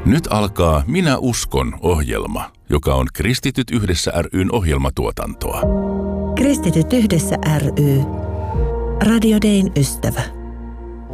Nyt alkaa Minä uskon -ohjelma, joka on Kristityt yhdessä ry:n ohjelmatuotantoa. Kristityt yhdessä ry. Radio Dayn ystävä.